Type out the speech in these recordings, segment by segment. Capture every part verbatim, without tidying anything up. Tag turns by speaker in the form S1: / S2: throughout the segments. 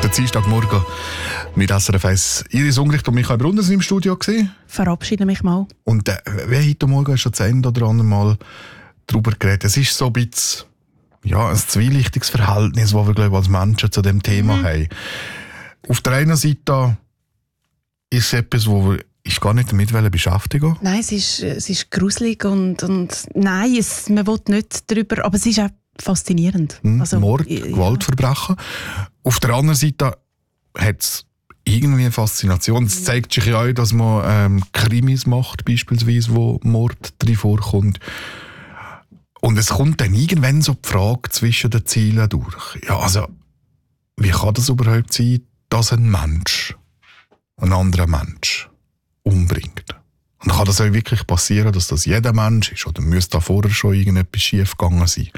S1: Der Dienstagmorgen mit S R F eins. Iris Ungricht und Michael Brunner sind im Studio gewesen.
S2: Verabschiede mich mal.
S1: Und äh, wie heute Morgen hast du das ein oder andere Mal darüber geredet. Es ist so ein bisschen ja, ein zwielichtiges Verhältnis, das wir, glaube ich, als Menschen zu dem Thema mhm. haben. Auf der einen Seite ist es etwas, wo wir ist gar nicht damit beschäftigen.
S2: Nein, es ist, es ist gruselig und, und nein, es, man will nicht darüber, aber es ist auch faszinierend.
S1: Hm,
S2: also,
S1: Mord,
S2: ja.
S1: Gewaltverbrechen. Auf der anderen Seite hat es irgendwie eine Faszination. Es zeigt sich ja auch, dass man ähm, Krimis macht, beispielsweise, wo Mord drin vorkommt. Und es kommt dann irgendwann so die Frage zwischen den Zielen durch. Ja, also, wie kann das überhaupt sein, dass ein Mensch einen anderen Mensch umbringt? Und kann das auch wirklich passieren, dass das jeder Mensch ist? Oder müsste da vorher schon irgendetwas schief gegangen sein?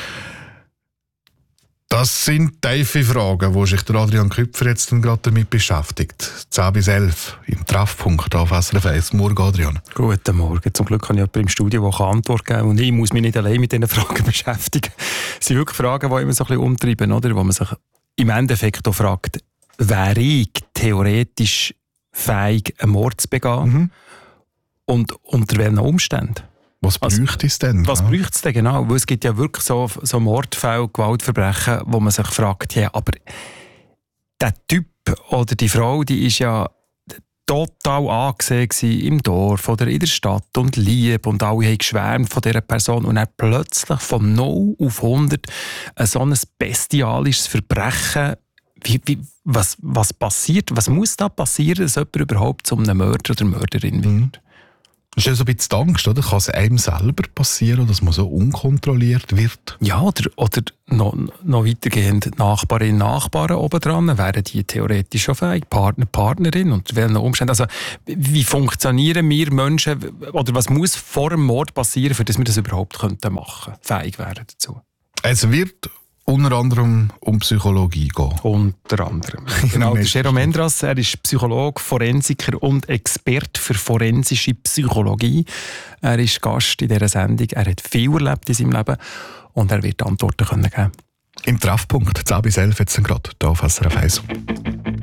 S1: Das sind tiefe Fragen, wo sich der Adrian Küpfer jetzt gerade damit beschäftigt. zehn bis elf im Treffpunkt auf S R F eins. Morgen, Adrian.
S3: Guten Morgen. Zum Glück habe ich jemanden im Studio, der Antwort geben kann. Und ich muss mich nicht allein mit diesen Fragen beschäftigen. Es sind wirklich Fragen, die immer so ein bisschen umtreiben, oder? Wo man sich im Endeffekt auch fragt, wäre ich theoretisch fähig, einen Mord zu begehen? Mhm. Und unter welchen Umständen?
S1: Was bräuchte es denn?
S3: Was ja. bräuchte es denn genau? Weil es gibt ja wirklich so, so Mordfälle, Gewaltverbrechen, wo man sich fragt, ja, aber der Typ oder die Frau, die ist ja total angesehen im Dorf oder in der Stadt und lieb und alle haben geschwärmt von dieser Person und dann plötzlich von null auf hundert ein so ein bestialisches Verbrechen. Wie, wie, was, was passiert? Was muss da passieren, dass jemand überhaupt zu einem Mörder oder Mörderin wird?
S1: Mhm. Das ist ja so ein bisschen die Angst, oder? Kann es einem selber passieren, dass man so unkontrolliert wird?
S3: Ja, oder, oder noch, noch weitergehend Nachbarin, Nachbarn obendran, wären die theoretisch schon fähig, Partner, Partnerin und welchen Umständen. Also, wie funktionieren wir Menschen, oder was muss vor dem Mord passieren, für dass wir das überhaupt machen könnten, fähig wären dazu?
S1: Es wird unter anderem um Psychologie gehen.
S3: Unter anderem. Genau, der Jerome Endras, er ist Psychologe, Forensiker und Experte für forensische Psychologie. Er ist Gast in dieser Sendung. Er hat viel erlebt in seinem Leben und er wird Antworten können geben.
S1: Im Treffpunkt zehn bis elf jetzt gerade hier auf S R F eins.